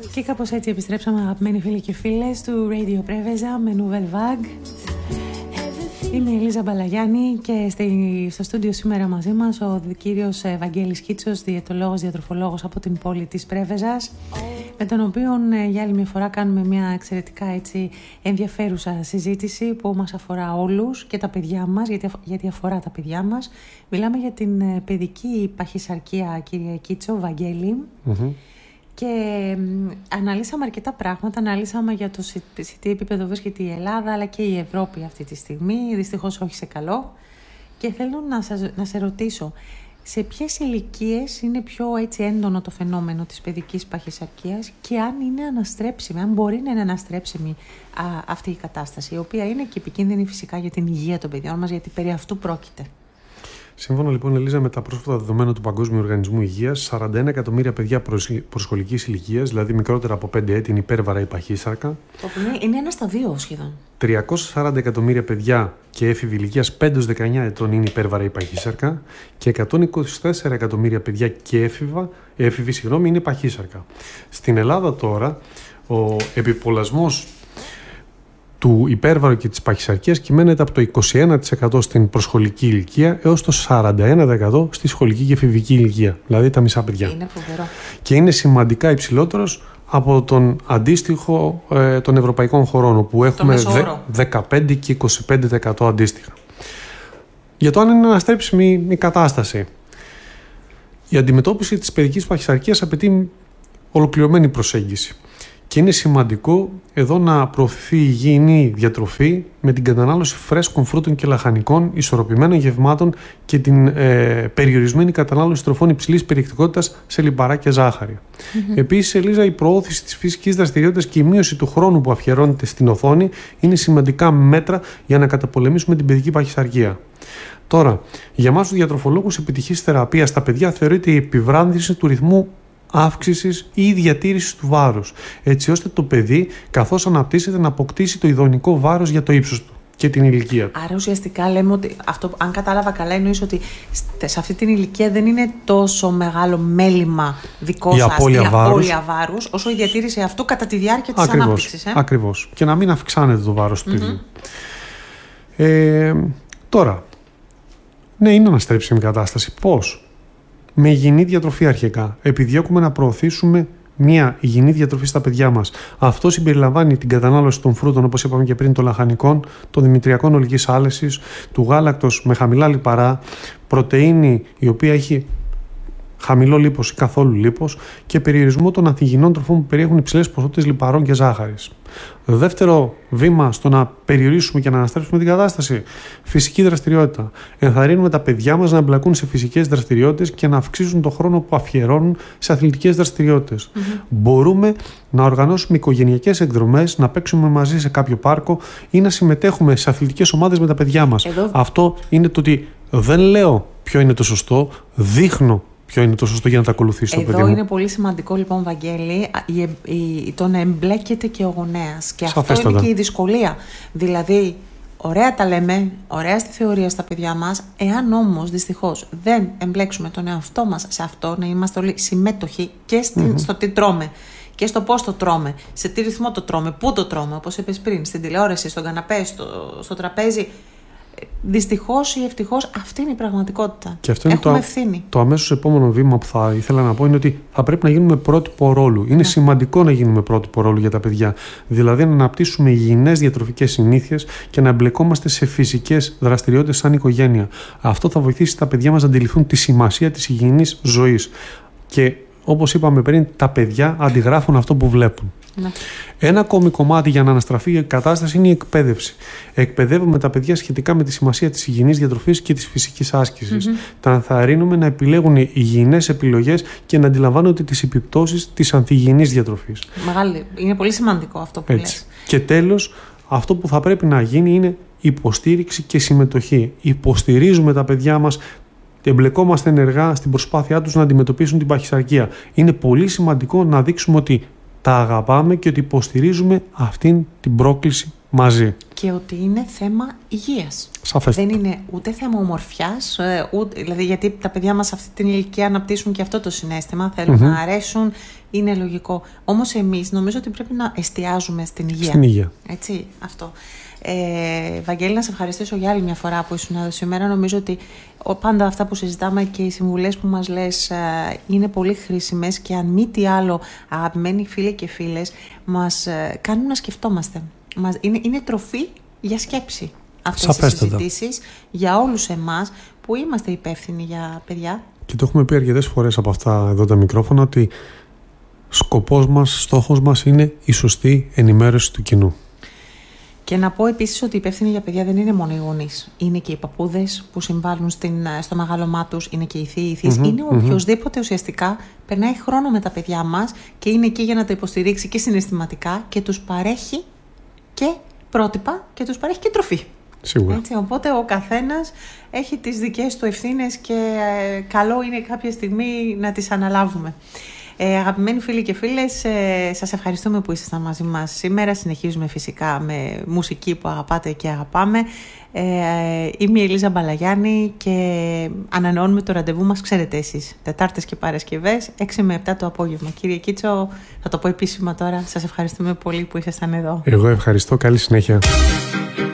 Και κάπως έτσι επιστρέψαμε, αγαπημένοι φίλοι και φίλες του Radio Preveza με Nouvelle Vague. Είμαι η Ελίζα Μπαλαγιάννη και στο στούντιο σήμερα μαζί μας ο κύριος Βαγγέλης Κίτσος, διαιτολόγος, διατροφολόγος από την πόλη της Πρέβεζας, με τον οποίο για άλλη μια φορά κάνουμε μια εξαιρετικά έτσι ενδιαφέρουσα συζήτηση που μας αφορά όλους και τα παιδιά μας, γιατί αφορά τα παιδιά μας. Μιλάμε για την παιδική παχυσαρκία, κύριε Κίτσο, Βαγγέλη. Και αναλύσαμε αρκετά πράγματα, αναλύσαμε για το σε τι επίπεδο βρίσκεται η Ελλάδα αλλά και η Ευρώπη αυτή τη στιγμή, δυστυχώς όχι σε καλό. Και θέλω να σε ρωτήσω, σε ποιες ηλικίες είναι πιο έτσι έντονο το φαινόμενο της παιδικής παχυσαρκίας και αν είναι αναστρέψιμη, αν μπορεί να είναι αναστρέψιμη αυτή η κατάσταση, η οποία είναι και επικίνδυνη φυσικά για την υγεία των παιδιών μας, γιατί περί αυτού πρόκειται. Σύμφωνα λοιπόν, Ελίζα, με τα πρόσφατα δεδομένα του Παγκόσμιου Οργανισμού Υγείας, 41 εκατομμύρια παιδιά προσχολικής ηλικίας, δηλαδή μικρότερα από 5 έτη, είναι υπέρβαρα ή παχύσαρκα. Είναι 1 στα 2 σχεδόν. 340 εκατομμύρια παιδιά και έφηβοι ηλικίας 5-19 ετών είναι υπέρβαρα ή παχύσαρκα και 124 εκατομμύρια παιδιά και έφηβοι είναι παχύσαρκα. Στην Ελλάδα τώρα, ο επιπολασμός του υπέρβαρου και της παχυσαρκίας κυμαίνεται από το 21% στην προσχολική ηλικία έως το 41% στη σχολική και εφηβική ηλικία, δηλαδή τα μισά παιδιά. Είναι φοβερό. Και είναι σημαντικά υψηλότερος από τον αντίστοιχο των ευρωπαϊκών χωρών, όπου έχουμε 15 και 25% αντίστοιχα. Για το αν είναι αναστρέψιμη η κατάσταση. Η αντιμετώπιση της παιδικής παχυσαρκίας απαιτεί ολοκληρωμένη προσέγγιση. Και είναι σημαντικό εδώ να προωθηθεί η υγιεινή διατροφή με την κατανάλωση φρέσκων φρούτων και λαχανικών, ισορροπημένων γευμάτων και την περιορισμένη κατανάλωση τροφών υψηλής περιεκτικότητας σε λιπαρά και ζάχαρη. Επίσης, Ελίζα, η προώθηση της φυσικής δραστηριότητας και η μείωση του χρόνου που αφιερώνεται στην οθόνη είναι σημαντικά μέτρα για να καταπολεμήσουμε την παιδική παχυσαρκία. Τώρα, για εμάς τους διατροφολόγους, επιτυχής θεραπεία στα παιδιά θεωρείται η επιβράδυνση του ρυθμού αύξησης ή διατήρησης του βάρους, έτσι ώστε το παιδί, καθώς αναπτύσσεται, να αποκτήσει το ιδανικό βάρος για το ύψος του και την ηλικία του. Άρα ουσιαστικά λέμε ότι αυτό, αν κατάλαβα καλά, εννοείς ότι σε αυτή την ηλικία δεν είναι τόσο μεγάλο μέλημα δικό σας η απώλεια βάρους, όσο η διατήρηση αυτού κατά τη διάρκεια της ανάπτυξης. Ακριβώς. Και να μην αυξάνεται το βάρος του παιδιού. Τώρα, ναι, είναι αναστρέψιμη η κατάσταση. Πώς? Με υγιεινή διατροφή αρχικά. Επιδιώκουμε να προωθήσουμε μια υγιεινή διατροφή στα παιδιά μας. Αυτό συμπεριλαμβάνει την κατανάλωση των φρούτων, όπως είπαμε και πριν, των λαχανικών, των δημητριακών ολικής άλεσης, του γάλακτος με χαμηλά λιπαρά, πρωτεΐνη η οποία έχει χαμηλό λίπος ή καθόλου λίπος και περιορισμό των ανθυγιεινών τροφών που περιέχουν υψηλές ποσότητες λιπαρών και ζάχαρης. Δεύτερο βήμα στο να περιορίσουμε και να αναστρέψουμε την κατάσταση, φυσική δραστηριότητα. Ενθαρρύνουμε τα παιδιά μας να εμπλακούν σε φυσικές δραστηριότητες και να αυξήσουν τον χρόνο που αφιερώνουν σε αθλητικές δραστηριότητες. Μπορούμε να οργανώσουμε οικογενειακές εκδρομές, να παίξουμε μαζί σε κάποιο πάρκο ή να συμμετέχουμε σε αθλητικές ομάδες με τα παιδιά μας. Αυτό είναι το ότι δεν λέω ποιο είναι το σωστό, δείχνω ποιο είναι το σωστό για να τα ακολουθήσει το παιδί μου. Εδώ είναι πολύ σημαντικό, λοιπόν, Βαγγέλη, το να εμπλέκεται και ο γονέας. Και αυτό είναι και η δυσκολία. Δηλαδή, ωραία τα λέμε, ωραία στη θεωρία στα παιδιά μας, εάν όμως δυστυχώς δεν εμπλέξουμε τον εαυτό μας σε αυτό, να είμαστε όλοι συμμέτοχοι και στο τι τρώμε και στο πώς το τρώμε, σε τι ρυθμό το τρώμε, πού το τρώμε, όπως είπες πριν, στην τηλεόραση, στον καναπέ, στο τραπέζι. Δυστυχώς ή ευτυχώς αυτή είναι η πραγματικότητα. Και αυτό είναι το αμέσως επόμενο βήμα που θα ήθελα να πω, είναι ότι θα πρέπει να γίνουμε πρότυπο ρόλου. Είναι σημαντικό να γίνουμε πρότυπο ρόλου για τα παιδιά. Δηλαδή να αναπτύσσουμε υγιεινές διατροφικές συνήθειες και να εμπλεκόμαστε σε φυσικές δραστηριότητες σαν οικογένεια. Αυτό θα βοηθήσει τα παιδιά μας να αντιληφθούν τη σημασία της υγιεινής ζωής. Και όπως είπαμε πριν, τα παιδιά αντιγράφουν αυτό που βλέπουν. Ένα ακόμη κομμάτι για να αναστραφεί η κατάσταση είναι η εκπαίδευση. Εκπαιδεύουμε τα παιδιά σχετικά με τη σημασία της υγιεινής διατροφής και της φυσικής άσκησης. Τα ενθαρρύνουμε να επιλέγουν υγιεινές επιλογές και να αντιλαμβάνονται τις επιπτώσεις της ανθυγιεινής διατροφής. Είναι πολύ σημαντικό αυτό που λες. Και τέλος, αυτό που θα πρέπει να γίνει είναι υποστήριξη και συμμετοχή. Υποστηρίζουμε τα παιδιά μας. Εμπλεκόμαστε ενεργά στην προσπάθειά τους να αντιμετωπίσουν την παχυσαρκία. Είναι πολύ σημαντικό να δείξουμε ότι τα αγαπάμε και ότι υποστηρίζουμε αυτήν την πρόκληση μαζί. Και ότι είναι θέμα υγείας. Σαφέστατα. Δεν είναι ούτε θέμα ομορφιάς, δηλαδή γιατί τα παιδιά μας σε αυτή την ηλικία αναπτύσσουν και αυτό το συναίσθημα, θέλουν να αρέσουν, είναι λογικό. Όμως εμείς νομίζω ότι πρέπει να εστιάζουμε στην υγεία. Στην υγεία. Έτσι, αυτό. Βαγγέλη, να σε ευχαριστήσω για άλλη μια φορά που ήσουν εδώ σήμερα. Νομίζω ότι πάντα αυτά που συζητάμε και οι συμβουλές που μας λες είναι πολύ χρήσιμες και αν μη τι άλλο, αγαπημένοι φίλοι και φίλες, μας κάνουν να σκεφτόμαστε. Είναι τροφή για σκέψη αυτές οι συζητήσεις για όλους εμάς που είμαστε υπεύθυνοι για παιδιά. Και το έχουμε πει αρκετές φορές από αυτά εδώ τα μικρόφωνα ότι σκοπός μας, στόχος μας είναι η σωστή ενημέρωση του κοινού. Και να πω επίσης ότι οι υπεύθυνοι για παιδιά δεν είναι μόνο οι γονείς. Είναι και οι παππούδες που συμβάλλουν στο μεγάλωμά τους, είναι και οι θείοι, οι θείες. Είναι οποιοσδήποτε ουσιαστικά περνάει χρόνο με τα παιδιά μας και είναι εκεί για να τα υποστηρίξει και συναισθηματικά και τους παρέχει και πρότυπα και τους παρέχει και τροφή. Σίγουρα. Έτσι, οπότε ο καθένας έχει τις δικές του ευθύνες και καλό είναι κάποια στιγμή να τις αναλάβουμε. Αγαπημένοι φίλοι και φίλες, σας ευχαριστούμε που ήσασταν μαζί μας σήμερα. Συνεχίζουμε φυσικά με μουσική που αγαπάτε και αγαπάμε. Είμαι η Ελίζα Μπαλαγιάννη και ανανεώνουμε το ραντεβού μας, ξέρετε εσείς, Τετάρτες και Παρασκευές, 6 με 7 το απόγευμα. Κύριε Κίτσο, θα το πω επίσημα τώρα, σας ευχαριστούμε πολύ που ήσασταν εδώ. Εγώ ευχαριστώ, καλή συνέχεια.